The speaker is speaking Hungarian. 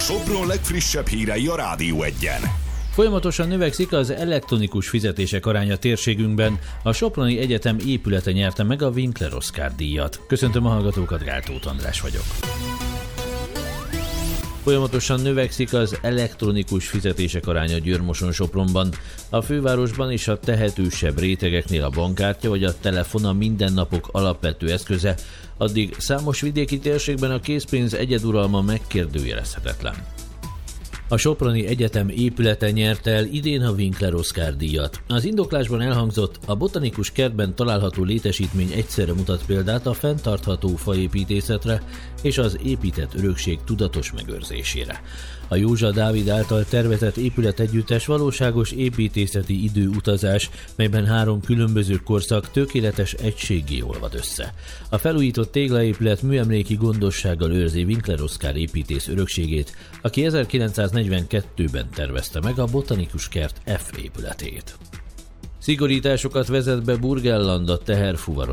Sopron legfrissebb hírei a Rádió Egyen. Folyamatosan növekszik az elektronikus fizetések aránya térségünkben. A Soproni Egyetem épülete nyerte meg a Winkler Oscar díjat. Köszöntöm a hallgatókat, Gál Tóth András vagyok. Folyamatosan növekszik az elektronikus fizetések aránya Győr-Moson-Sopronban. A fővárosban és a tehetősebb rétegeknél a bankkártya vagy a telefon a mindennapok alapvető eszköze, addig számos vidéki térségben a készpénz egyeduralma megkérdőjelezhetetlen. A Soproni Egyetem épülete nyerte el idén a Winkler Oscar díjat. Az indoklásban elhangzott, a botanikus kertben található létesítmény egyszerre mutat példát a fenntartható faépítészetre és az épített örökség tudatos megőrzésére. A Józsa Dávid által tervezett épületegyüttes valóságos építészeti időutazás, melyben 3 különböző korszak tökéletes egységgé olvad össze. A felújított téglaépület műemléki gondossággal őrzi Winkler Oscar építész örökségét, aki 1942-ben tervezte meg a botanikus kert F épületét. Szigorításokat vezet be Burgenland a teherfuvaros